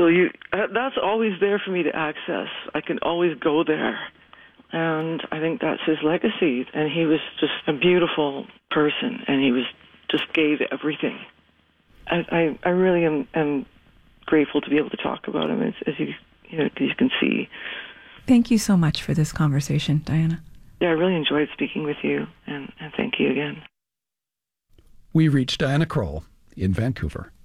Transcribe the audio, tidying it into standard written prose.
So that's always there for me to access. I can always go there. And I think that's his legacy. And he was just a beautiful person, and he just gave everything. I really am grateful to be able to talk about him, as you can see. Thank you so much for this conversation, Diana. Yeah, I really enjoyed speaking with you, and thank you again. We reached Diana Krall in Vancouver.